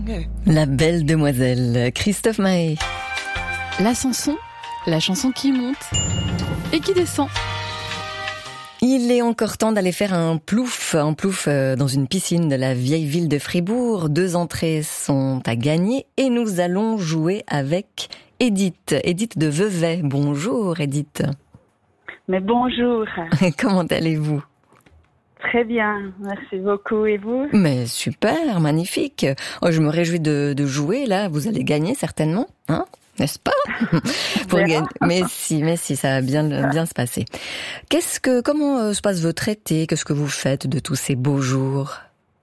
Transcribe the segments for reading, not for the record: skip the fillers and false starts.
La belle demoiselle, Christophe Maé. L'ascension, la chanson qui monte et qui descend. Il est encore temps d'aller faire un plouf dans une piscine de la vieille ville de Fribourg. 2 entrées sont à gagner et nous allons jouer avec Edith de Vevey. Bonjour Edith. Mais bonjour. Comment allez-vous ? Très bien, merci beaucoup. Et vous ? Mais super, magnifique. Oh, je me réjouis de jouer là. Vous allez gagner certainement, hein ? N'est-ce pas ? Pour gagner. Mais si, ça va bien se passer. Comment se passe votre été ? Qu'est-ce que vous faites de tous ces beaux jours ?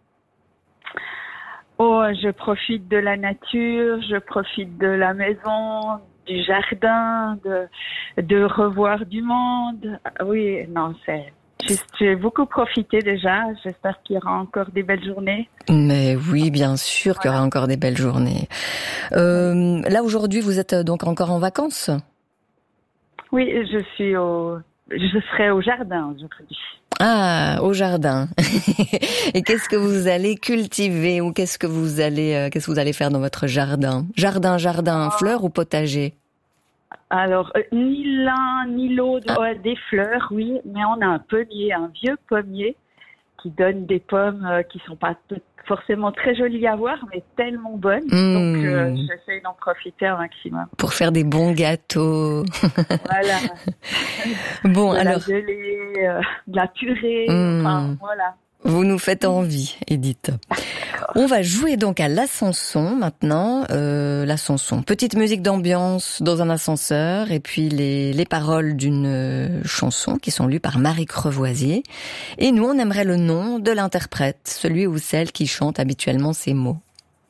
Oh, je profite de la nature, je profite de la maison, du jardin, de revoir du monde. Oui, non, j'ai beaucoup profité déjà. J'espère qu'il y aura encore des belles journées. Mais oui, bien sûr qu'il y aura encore des belles journées. Là, aujourd'hui, vous êtes donc encore en vacances ? Oui, je serai au jardin aujourd'hui. Ah, au jardin. Et qu'est-ce que vous allez cultiver ou qu'est-ce que vous allez faire dans votre jardin ? Jardin, fleurs ou potager ? Alors, ni l'un ni l'autre, des fleurs, oui, mais on a un vieux pommier qui donne des pommes qui sont pas forcément très jolies à voir, mais tellement bonnes. Donc, j'essaie d'en profiter un maximum. Pour faire des bons gâteaux. Voilà. Bon, alors. La gelée, de la purée, enfin, voilà. Vous nous faites envie, Edith. On va jouer donc à l'ascension maintenant. L'ascension, petite musique d'ambiance dans un ascenseur et puis les paroles d'une chanson qui sont lues par Marie Crevoisier. Et nous, on aimerait le nom de l'interprète, celui ou celle qui chante habituellement ces mots. D'accord ?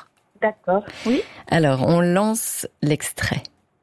D'accord, oui. Alors, on lance l'extrait.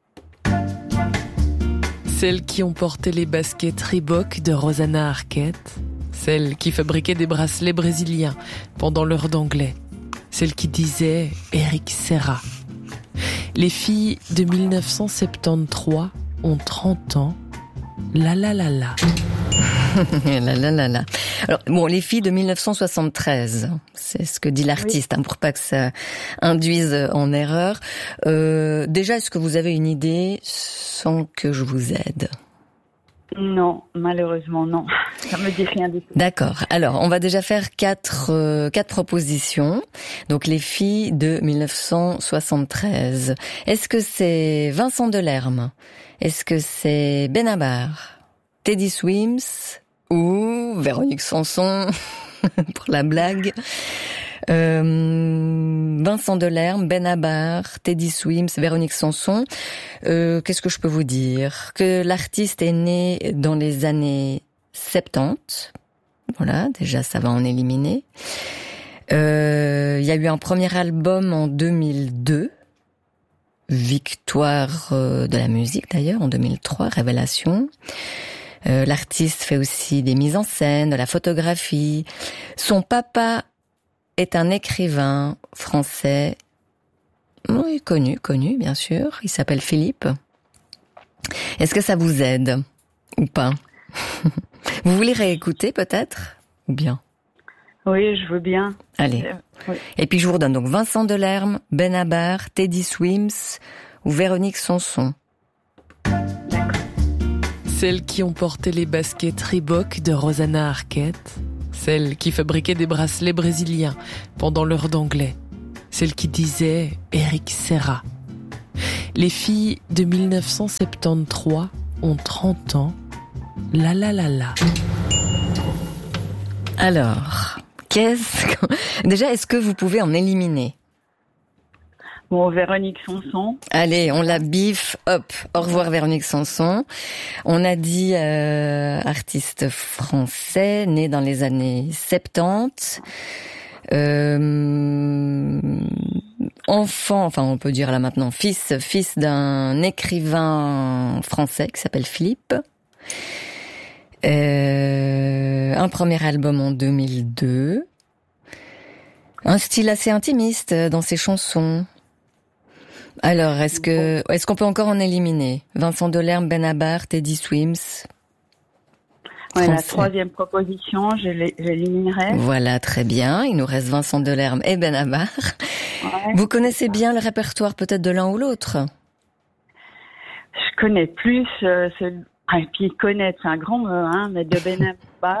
Celles qui ont porté les baskets Reebok de Rosanna Arquette. Celle qui fabriquait des bracelets brésiliens pendant l'heure d'anglais. Celle qui disait Eric Serra. Les filles de 1973 ont 30 ans. La la la la. La la la la. Alors, bon, les filles de 1973, c'est ce que dit l'artiste, oui. Pour pas que ça induise en erreur. Déjà, est-ce que vous avez une idée sans que je vous aide ? Non, malheureusement non. Ça me dit rien du tout. D'accord. Alors, on va déjà faire quatre propositions. Donc, les filles de 1973. Est-ce que c'est Vincent Delerme ? Est-ce que c'est Benabar ? Teddy Swims ou Véronique Sanson pour la blague? Vincent Delerme, Benabar, Teddy Swims, Véronique Sanson. Qu'est-ce que je peux vous dire ? Que l'artiste est né dans les années 70. Voilà, déjà ça va en éliminer. Il y a eu un premier album en 2002. Victoire de la musique d'ailleurs, en 2003, Révélation. L'artiste fait aussi des mises en scène, de la photographie. Son papa est un écrivain français, oui, connu, bien sûr. Il s'appelle Philippe. Est-ce que ça vous aide ou pas ? Vous voulez réécouter peut-être ou bien ? Oui, je veux bien. Allez. Oui. Et puis je vous redonne donc Vincent Delerme, Benabar, Teddy Swims ou Véronique Sanson. D'accord. Celles qui ont porté les baskets Reebok de Rosanna Arquette. Celle qui fabriquait des bracelets brésiliens pendant l'heure d'anglais. Celle qui disait Eric Serra. Les filles de 1973 ont 30 ans. La la la la. Alors, déjà, est-ce que vous pouvez en éliminer ? Bon, Véronique Sanson. Allez, on la biffe, hop, au revoir Véronique Sanson. On a dit artiste français, né dans les années 70. Enfant, enfin on peut dire là maintenant, fils d'un écrivain français qui s'appelle Philippe. Un premier album en 2002. Un style assez intimiste dans ses chansons. Alors, est-ce qu'on peut encore en éliminer ? Vincent Delerme, Benabar, Teddy Swims. Ouais, la troisième proposition, je l'éliminerai. Voilà, très bien. Il nous reste Vincent Delerme et Benabar. Ouais. Vous connaissez bien le répertoire peut-être de l'un ou l'autre? Je connais plus et puis connaître, c'est un grand mot, hein, mais de Benamba.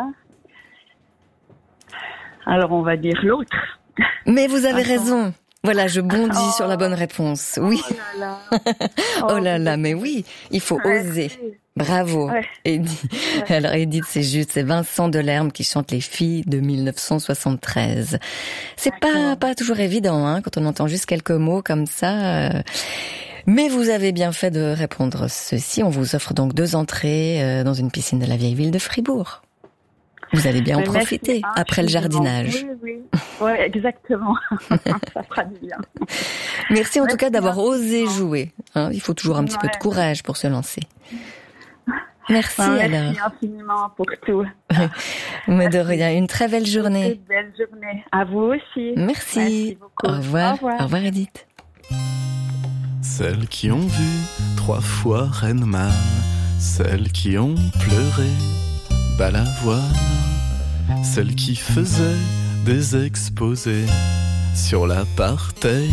Alors on va dire l'autre. Mais vous avez raison. Voilà, je bondis sur la bonne réponse. Oui. Oh là là. Oh là là, mais oui, il faut oser. Bravo, Ouais. Edith. Alors Edith, c'est juste, c'est Vincent Delerme qui chante Les filles de 1973. C'est pas toujours évident, hein, quand on entend juste quelques mots comme ça. Mais vous avez bien fait de répondre ceci. On vous offre donc 2 entrées dans une piscine de la vieille ville de Fribourg. Vous allez bien en profiter après le jardinage. Oui. Ouais, exactement. Ça fera du bien. Merci en tout cas d'avoir osé jouer. Hein, il faut toujours un petit peu de courage pour se lancer. Merci alors. Merci infiniment pour tout. Mais de rien, une très belle journée. Une belle journée. À vous aussi. Merci beaucoup. Au revoir. Au revoir. Au revoir Edith. Celles qui ont vu 3 fois Renman, celles qui ont pleuré Balavoine, celles qui faisaient des exposés sur l'apartheid.